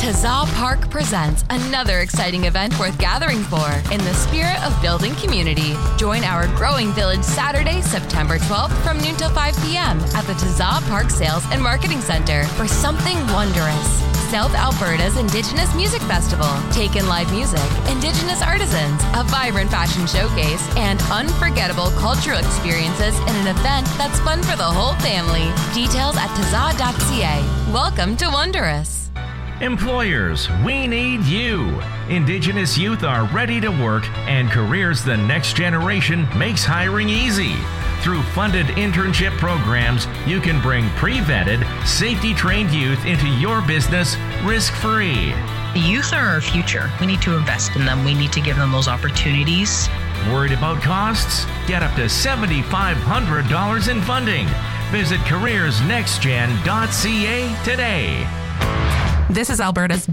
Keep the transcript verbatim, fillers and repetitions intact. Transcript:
Taza Park presents another exciting event worth gathering for in the spirit of building community. Join our growing village Saturday, September twelfth from noon till five p.m. at the Taza Park Sales and Marketing Center for something wondrous. South Alberta's Indigenous Music Festival, Take-In Live Music, Indigenous Artisans, a vibrant fashion showcase, and unforgettable cultural experiences in an event that's fun for the whole family. Details at taza dot c a. Welcome to Wondrous. Employers, we need you. Indigenous youth are ready to work, and Careers the Next Generation makes hiring easy. Through funded internship programs, you can bring pre-vetted, safety-trained youth into your business risk-free. The youth are our future. We need to invest in them. We need to give them those opportunities. Worried about costs? Get up to seven thousand five hundred dollars in funding. Visit careers next gen dot c a today. This is Alberta's